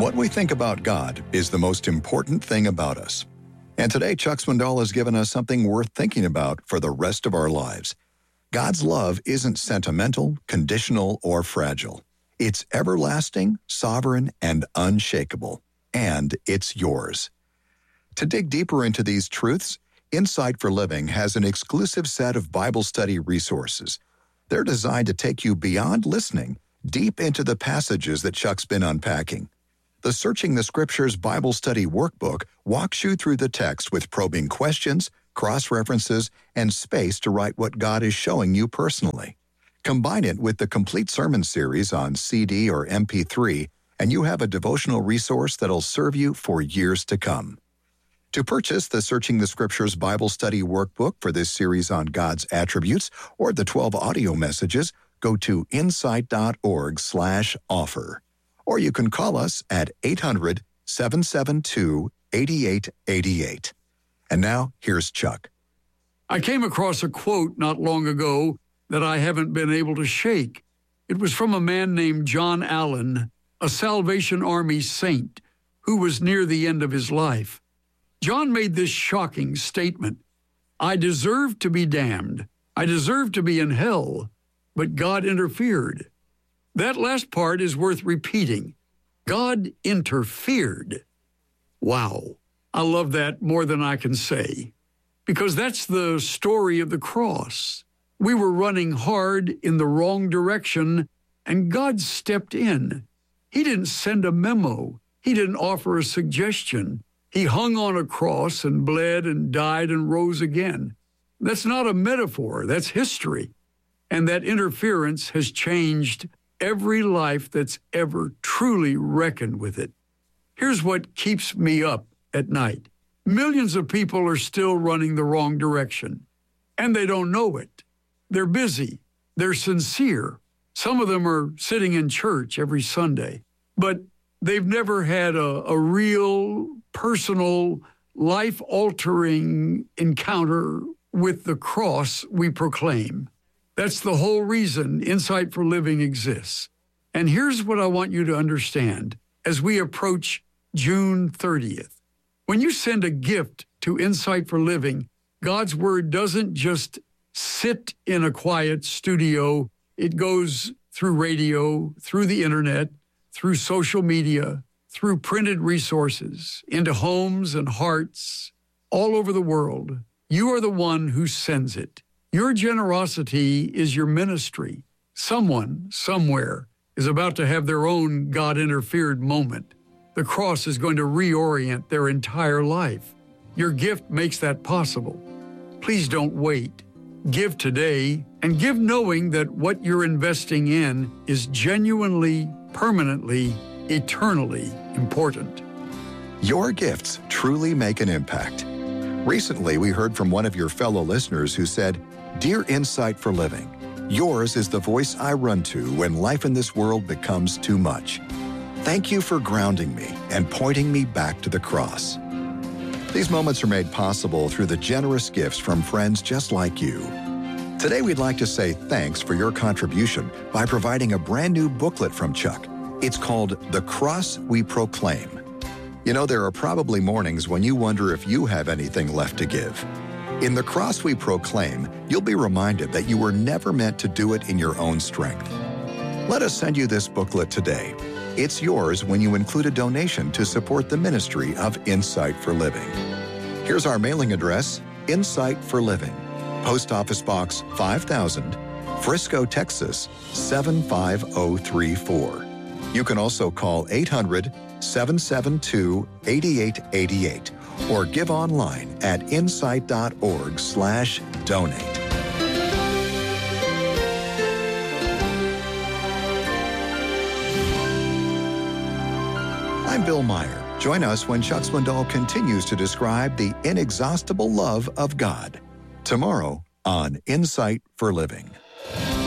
What we think about God is the most important thing about us. And today, Chuck Swindoll has given us something worth thinking about for the rest of our lives. God's love isn't sentimental, conditional, or fragile. It's everlasting, sovereign, and unshakable. And it's yours. To dig deeper into these truths, Insight for Living has an exclusive set of Bible study resources. They're designed to take you beyond listening, deep into the passages that Chuck's been unpacking. The Searching the Scriptures Bible Study Workbook walks you through the text with probing questions, cross-references, and space to write what God is showing you personally. Combine it with the complete sermon series on CD or MP3, and you have a devotional resource that'll serve you for years to come. To purchase the Searching the Scriptures Bible Study Workbook for this series on God's attributes or the 12 audio messages, go to insight.org/offer. Or you can call us at 800-772-8888. And now, here's Chuck. I came across a quote not long ago that I haven't been able to shake. It was from a man named John Allen, a Salvation Army saint who was near the end of his life. John made this shocking statement: "I deserved to be damned. I deserved to be in hell, but God interfered." That last part is worth repeating. God interfered. Wow. I love that more than I can say, because that's the story of the cross. We were running hard in the wrong direction, and God stepped in. He didn't send a memo. He didn't offer a suggestion. He hung on a cross and bled and died and rose again. That's not a metaphor. That's history. And that interference has changed every life that's ever truly reckoned with it. Here's what keeps me up at night. Millions of people are still running the wrong direction, and they don't know it. They're busy. They're sincere. Some of them are sitting in church every Sunday, but they've never had a real, personal, life-altering encounter with the cross we proclaim. That's the whole reason Insight for Living exists. And here's what I want you to understand as we approach June 30th. When you send a gift to Insight for Living, God's Word doesn't just sit in a quiet studio. It goes through radio, through the internet, through social media, through printed resources, into homes and hearts all over the world. You are the one who sends it. Your generosity is your ministry. Someone, somewhere, is about to have their own God-interfered moment. The cross is going to reorient their entire life. Your gift makes that possible. Please don't wait. Give today, and give knowing that what you're investing in is genuinely, permanently, eternally important. Your gifts truly make an impact. Recently, we heard from one of your fellow listeners who said, "Dear Insight for Living, yours is the voice I run to when life in this world becomes too much. Thank you for grounding me and pointing me back to the cross." These moments are made possible through the generous gifts from friends just like you. Today, we'd like to say thanks for your contribution by providing a brand new booklet from Chuck. It's called The Cross We Proclaim. You know, there are probably mornings when you wonder if you have anything left to give. In The Cross We Proclaim, you'll be reminded that you were never meant to do it in your own strength. Let us send you this booklet today. It's yours when you include a donation to support the ministry of Insight for Living. Here's our mailing address, Insight for Living, Post Office Box 5000, Frisco, Texas 75034. You can also call 800-772-8888 or give online at insight.org/donate. I'm Bill Meyer. Join us when Chuck Swindoll continues to describe the inexhaustible love of God. Tomorrow on Insight for Living.